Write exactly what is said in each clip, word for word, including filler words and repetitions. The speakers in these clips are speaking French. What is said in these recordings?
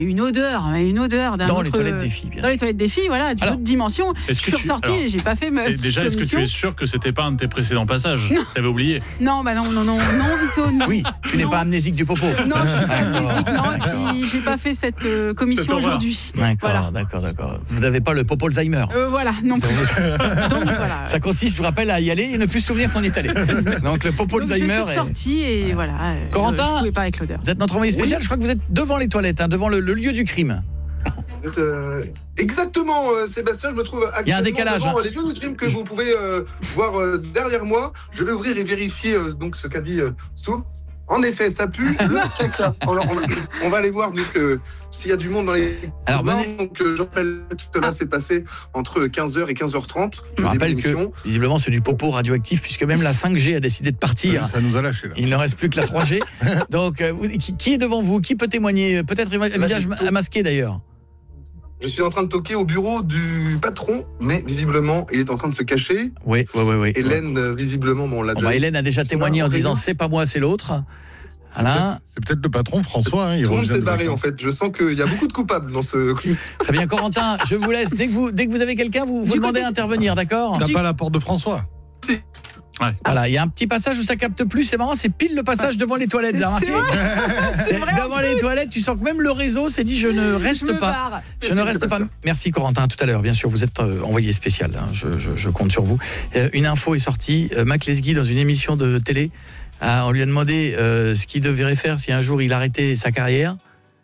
une odeur, une odeur d'un Dans autre, les toilettes des filles, bien dans les toilettes des filles, voilà, d'une Alors, autre dimension. Je est-ce que suis tu- ressortie alors, et j'ai pas fait ma Et petite déjà, est-ce que tu commission. es sûr que c'était pas un de tes précédents passages? T'avais oublié? Non, bah non, non, non, non, Vito, non. Oui, tu n'es Non. pas amnésique du popo. Non, je suis pas D'accord. amnésique, non, et puis j'ai pas fait cette euh, commission Cette horreur. aujourd'hui. D'accord, Voilà. d'accord, d'accord. Vous n'avez pas le popo Alzheimer. Euh, voilà, non plus. Donc voilà. Ça consiste, je vous rappelle, à y aller et ne plus se souvenir qu'on y est allé. Donc le popo Donc, je Alzheimer. suis est- sortie et voilà. euh, Corentin, je pouvais pas avec l'odeur. Vous êtes notre envoyé spécial, je crois que vous êtes devant les toilettes, hein, devant le, le lieu du crime. Euh, exactement, euh, Sébastien, je me trouve Il y a un actuellement décalage, devant hein. les lieux de crime que vous pouvez euh, voir euh, derrière moi. Je vais ouvrir et vérifier euh, donc ce qu'a dit euh, Stu. En effet, ça pue le caca. Alors, on, on va aller voir donc euh, s'il y a du monde dans les. Alors, Non, venez- donc euh, je rappelle tout cela s'est passé entre quinze heures et quinze heures trente. Je le rappelle début de que, l'émission. visiblement, c'est du popo radioactif, puisque même la cinq G a décidé de partir. Ça nous a lâché là. Il ne reste plus que la trois G. Donc, euh, vous- qui, qui est devant vous? Qui peut témoigner? Peut-être un visage j'ai- masqué d'ailleurs. Je suis en train de toquer au bureau du patron, mais visiblement il est en train de se cacher. Oui, oui, oui. oui. Hélène, euh, visiblement, bon, on l'a Bon, déjà. bah, Hélène a déjà C'est témoigné là, en en disant réunion. c'est pas moi, c'est l'autre. C'est Alain, peut-être- C'est peut-être le patron François. Hein, il Tout le monde revient s'est de barré en vacances. fait. Je sens qu'il y a beaucoup de coupables dans ce. très bien, Corentin, je vous laisse. Dès que vous, dès que vous avez quelqu'un, vous, vous Du demandez côté- à intervenir, d'accord? T'as pas la porte de François? Voilà, il y a un petit passage où ça capte plus, c'est marrant, c'est pile le passage devant les toilettes, vous avez C'est remarqué? C'est vrai, en Devant les toilettes, tu sens que même le réseau s'est dit je ne reste je me pas. barre. Je ne reste pas. Merci Corentin, à tout à l'heure. Bien sûr, vous êtes euh, envoyé spécial. Hein, je, je, je compte sur vous. Euh, une info est sortie. Euh, Mac Lesguy, dans une émission de télé, a- on lui a demandé euh, ce qu'il devrait faire si un jour il arrêtait sa carrière.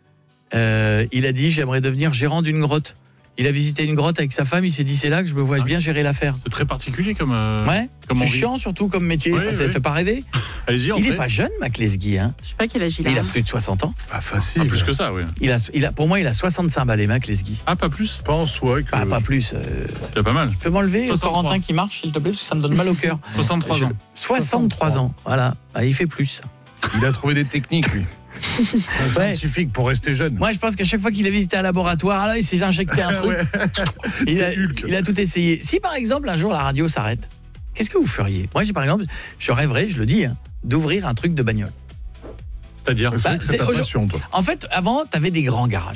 Euh, il a dit j'aimerais devenir gérant d'une grotte. Il a visité une grotte avec sa femme. Il s'est dit c'est là que je me vois bien gérer l'affaire. C'est très particulier comme. euh, Ouais. comme C'est envie. chiant surtout comme métier. Oui, Enfin, ça ne oui. fait pas rêver. Allez-y, Il entrez. est pas jeune, Mac Lesguy. Hein. Je sais pas quel âge il a. Il a plus de soixante ans. Ah, facile. Ah, plus que ça, oui. Il a, il a, pour moi, il a soixante-cinq balais, Mac Lesguy. Ah, pas plus? Je pense, ouais. Que... Pas, pas plus. Euh, C'est pas mal. tu peux m'enlever soixante-trois. Corentin qui marche, s'il te plaît, parce que ça me donne mal au cœur. soixante-trois Je- ans. soixante-trois ans, voilà. Bah, il fait plus. Il a trouvé des techniques, lui. Un Ouais. scientifique pour rester jeune. Moi, je pense qu'à chaque fois qu'il a visité un laboratoire, là, il s'est injecté un truc. Ouais. il, a, C'est Hulk. il a tout essayé. Si, par exemple, un jour, la radio s'arrête, qu'est-ce que vous feriez? Moi, j'ai, par exemple, je rêverais, je le dis, hein, d'ouvrir un truc de bagnole. C'est-à-dire. C'est vrai que c'est c'est ta aujourd'hui- passion, toi. En fait, avant, tu avais des grands garages.